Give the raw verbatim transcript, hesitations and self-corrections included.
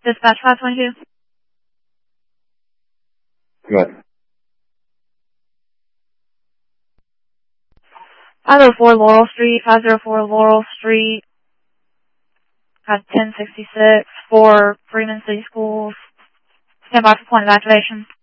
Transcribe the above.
Dispatch five twenty-two. Good. five oh four Laurel Street, five oh four Laurel Street, at ten sixty-six for Freeman City Schools. Stand by for point of activation.